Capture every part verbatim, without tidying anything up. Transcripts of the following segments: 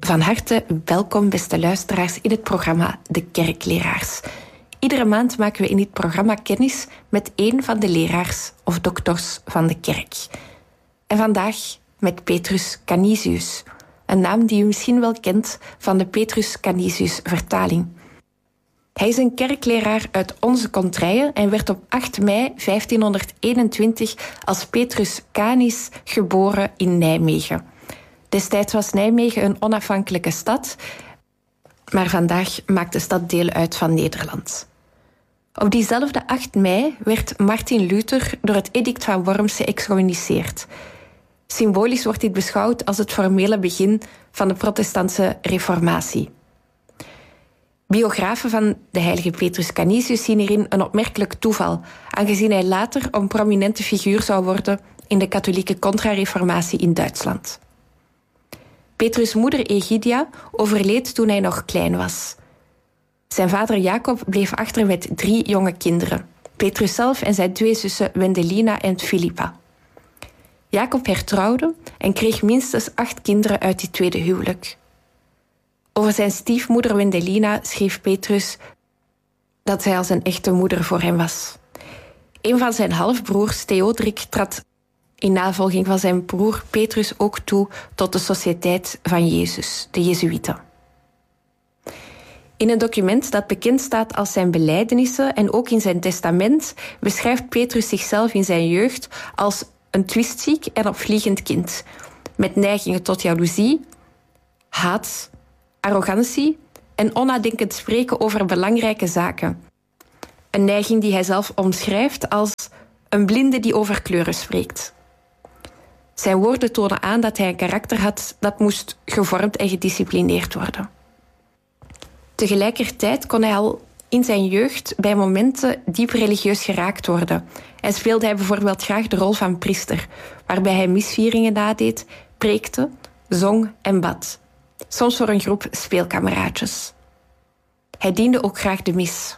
Van harte welkom, beste luisteraars, in het programma De Kerkleraars. Iedere maand maken we in dit programma kennis met één van de leraars of dokters van de kerk. En vandaag met Petrus Canisius, een naam die u misschien wel kent van de Petrus Canisius-vertaling. Hij is een kerkleraar uit onze contraien en werd op acht mei vijftienhonderdeenentwintig als Petrus Canis geboren in Nijmegen. Destijds was Nijmegen een onafhankelijke stad, maar vandaag maakt de stad deel uit van Nederland. Op diezelfde acht mei werd Martin Luther door het edict van Worms geëxcommuniceerd. Symbolisch wordt dit beschouwd als het formele begin van de protestantse reformatie. Biografen van de heilige Petrus Canisius zien hierin een opmerkelijk toeval, aangezien hij later een prominente figuur zou worden in de katholieke contra-reformatie in Duitsland. Petrus' moeder Egidia overleed toen hij nog klein was. Zijn vader Jacob bleef achter met drie jonge kinderen, Petrus zelf en zijn twee zussen Wendelina en Philippa. Jacob hertrouwde en kreeg minstens acht kinderen uit dit tweede huwelijk. Over zijn stiefmoeder Wendelina schreef Petrus dat zij als een echte moeder voor hem was. Een van zijn halfbroers, Theodrik, trad in navolging van zijn broer Petrus ook toe tot de Sociëteit van Jezus, de Jezuïeten. In een document dat bekend staat als zijn belijdenissen en ook in zijn testament beschrijft Petrus zichzelf in zijn jeugd als een twistziek en opvliegend kind, met neigingen tot jaloezie, haat, arrogantie en onnadenkend spreken over belangrijke zaken. Een neiging die hij zelf omschrijft als een blinde die over kleuren spreekt. Zijn woorden tonen aan dat hij een karakter had dat moest gevormd en gedisciplineerd worden. Tegelijkertijd kon hij al in zijn jeugd bij momenten diep religieus geraakt worden en speelde hij bijvoorbeeld graag de rol van priester, waarbij hij misvieringen nadeed, preekte, zong en bad, soms voor een groep speelkameraadjes. Hij diende ook graag de mis.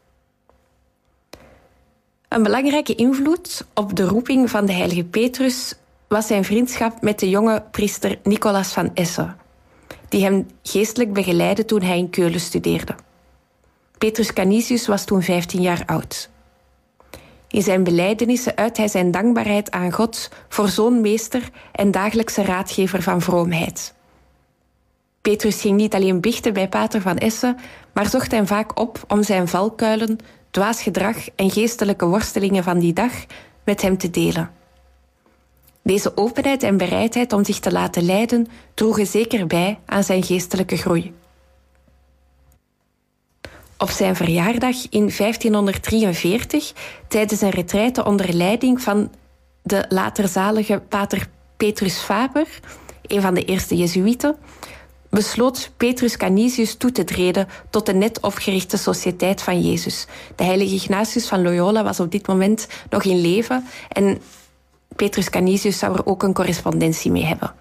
Een belangrijke invloed op de roeping van de heilige Petrus was zijn vriendschap met de jonge priester Nicolas van Essen, die hem geestelijk begeleidde toen hij in Keulen studeerde. Petrus Canisius was toen vijftien jaar oud. In zijn belijdenissen uit hij zijn dankbaarheid aan God voor zo'n meester en dagelijkse raadgever van vroomheid. Petrus ging niet alleen biechten bij pater van Essen, maar zocht hem vaak op om zijn valkuilen, dwaas gedrag en geestelijke worstelingen van die dag met hem te delen. Deze openheid en bereidheid om zich te laten leiden droegen zeker bij aan zijn geestelijke groei. Op zijn verjaardag in vijftienhonderddrieënveertig, tijdens een retraite onder leiding van de later zalige pater Petrus Faber, een van de eerste Jezuïeten, besloot Petrus Canisius toe te treden tot de net opgerichte Sociëteit van Jezus. De heilige Ignatius van Loyola was op dit moment nog in leven en Petrus Canisius zou er ook een correspondentie mee hebben.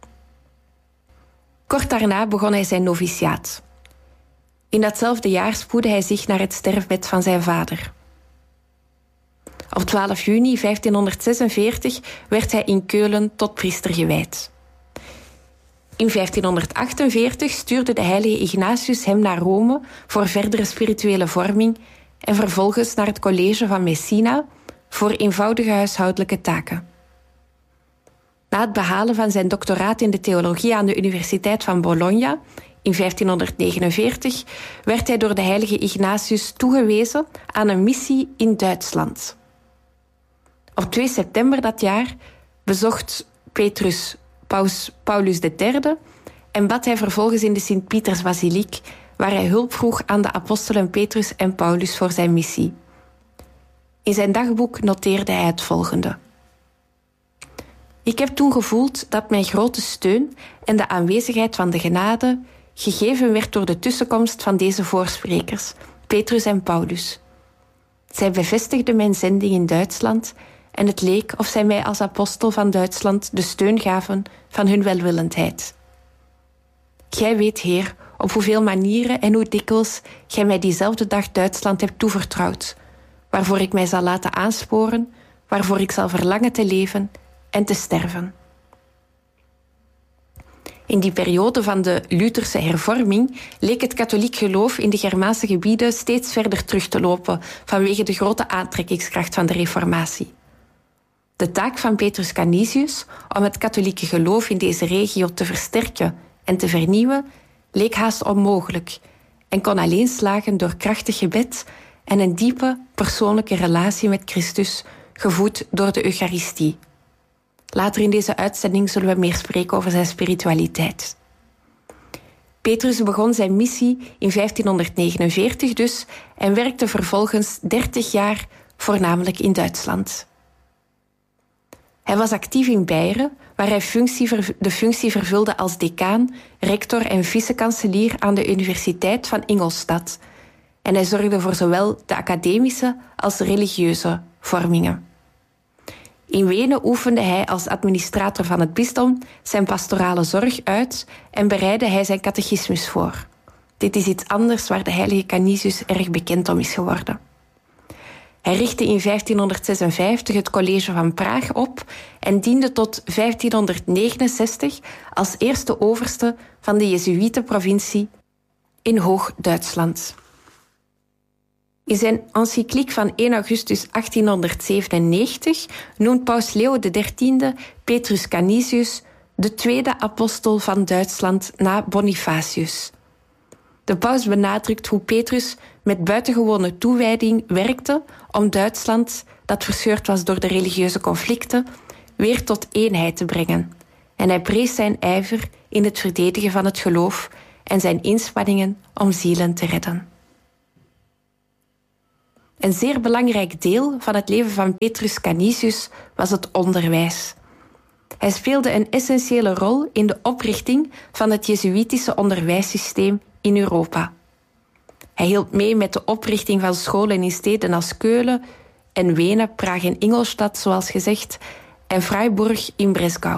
Kort daarna begon hij zijn noviciaat. In datzelfde jaar spoedde hij zich naar het sterfbed van zijn vader. Op twaalf juni vijftienhonderdzesenveertig werd hij in Keulen tot priester gewijd. In vijftienhonderdachtenveertig stuurde de heilige Ignatius hem naar Rome voor verdere spirituele vorming en vervolgens naar het college van Messina voor eenvoudige huishoudelijke taken. Na het behalen van zijn doctoraat in de theologie aan de Universiteit van Bologna in vijftienhonderdnegenenveertig werd hij door de heilige Ignatius toegewezen aan een missie in Duitsland. Op twee september dat jaar bezocht Petrus Paus Paulus de derde en bad hij vervolgens in de Sint-Pietersbasiliek, waar hij hulp vroeg aan de apostelen Petrus en Paulus voor zijn missie. In zijn dagboek noteerde hij het volgende. Ik heb toen gevoeld dat mijn grote steun en de aanwezigheid van de genade gegeven werd door de tussenkomst van deze voorsprekers, Petrus en Paulus. Zij bevestigden mijn zending in Duitsland en het leek of zij mij als apostel van Duitsland de steun gaven van hun welwillendheid. Gij weet, Heer, op hoeveel manieren en hoe dikwijls gij mij diezelfde dag Duitsland hebt toevertrouwd, waarvoor ik mij zal laten aansporen, waarvoor ik zal verlangen te leven en te sterven. In die periode van de Lutherse hervorming leek het katholiek geloof in de Germaanse gebieden steeds verder terug te lopen vanwege de grote aantrekkingskracht van de reformatie. De taak van Petrus Canisius om het katholieke geloof in deze regio te versterken en te vernieuwen leek haast onmogelijk en kon alleen slagen door krachtig gebed en een diepe persoonlijke relatie met Christus, gevoed door de Eucharistie. Later in deze uitzending zullen we meer spreken over zijn spiritualiteit. Petrus begon zijn missie in vijftienhonderdnegenenveertig dus en werkte vervolgens dertig jaar voornamelijk in Duitsland. Hij was actief in Beieren, waar hij functie ver, de functie vervulde als decaan, rector en vicekanselier aan de Universiteit van Ingolstadt. En hij zorgde voor zowel de academische als de religieuze vormingen. In Wenen oefende hij als administrator van het bisdom zijn pastorale zorg uit en bereidde hij zijn catechismus voor. Dit is iets anders waar de heilige Canisius erg bekend om is geworden. Hij richtte in vijftienhonderdzesenvijftig het college van Praag op en diende tot vijftienhonderdnegenenzestig als eerste overste van de Jezuïetenprovincie in Hoog-Duitsland. In zijn encycliek van één augustus achttienhonderdzevenennegentig noemt paus Leo de dertiende Petrus Canisius de tweede apostel van Duitsland na Bonifacius. De paus benadrukt hoe Petrus met buitengewone toewijding werkte om Duitsland, dat verscheurd was door de religieuze conflicten, weer tot eenheid te brengen. En hij prees zijn ijver in het verdedigen van het geloof en zijn inspanningen om zielen te redden. Een zeer belangrijk deel van het leven van Petrus Canisius was het onderwijs. Hij speelde een essentiële rol in de oprichting van het Jezuïtische onderwijssysteem in Europa. Hij hielp mee met de oprichting van scholen in steden als Keulen en Wenen, Praag en Ingolstadt, zoals gezegd, en Freiburg in Bresgau.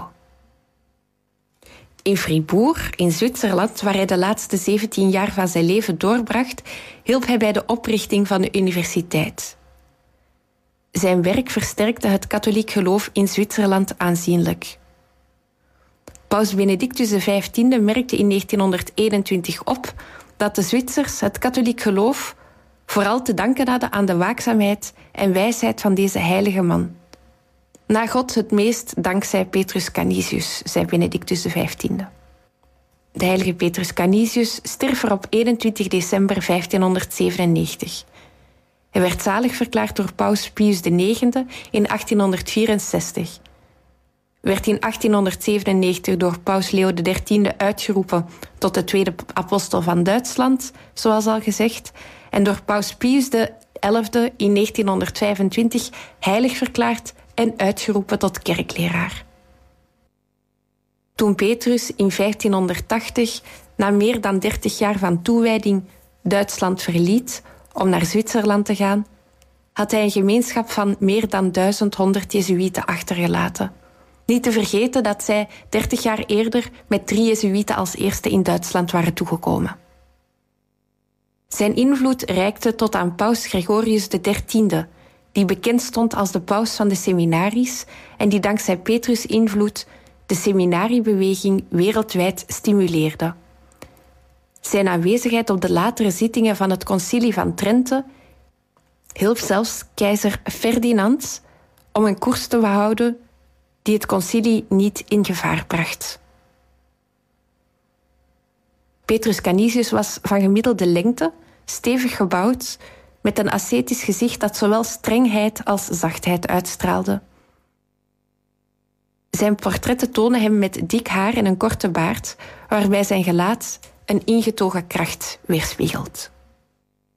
In Fribourg, in Zwitserland, waar hij de laatste zeventien jaar van zijn leven doorbracht, hielp hij bij de oprichting van de universiteit. Zijn werk versterkte het katholiek geloof in Zwitserland aanzienlijk. Paus Benedictus de vijftiende merkte in negentienhonderdeenentwintig op dat de Zwitsers het katholiek geloof vooral te danken hadden aan de waakzaamheid en wijsheid van deze heilige man. Na God het meest dankzij Petrus Canisius, zei Benedictus de vijftiende. De heilige Petrus Canisius stierf er op eenentwintig december vijftienhonderdzevenennegentig. Hij werd zalig verklaard door paus Pius de negende in achttienhonderdvierenzestig. Werd in achttienhonderdzevenennegentig door paus Leo de dertiende uitgeroepen tot de tweede apostel van Duitsland, zoals al gezegd, en door paus Pius de elfde in negentienhonderdvijfentwintig heilig verklaard en uitgeroepen tot kerkleraar. Toen Petrus in vijftienhonderdtachtig, na meer dan dertig jaar van toewijding, Duitsland verliet om naar Zwitserland te gaan, had hij een gemeenschap van meer dan duizendhonderd Jezuïeten achtergelaten. Niet te vergeten dat zij dertig jaar eerder met drie Jezuïeten als eerste in Duitsland waren toegekomen. Zijn invloed reikte tot aan paus Gregorius de dertiende, die bekend stond als de paus van de seminaries en die dankzij Petrus' invloed de seminariebeweging wereldwijd stimuleerde. Zijn aanwezigheid op de latere zittingen van het concilie van Trente hielp zelfs keizer Ferdinand om een koers te houden die het concilie niet in gevaar bracht. Petrus Canisius was van gemiddelde lengte, stevig gebouwd, met een ascetisch gezicht dat zowel strengheid als zachtheid uitstraalde. Zijn portretten tonen hem met dik haar en een korte baard, waarbij zijn gelaat een ingetogen kracht weerspiegelt.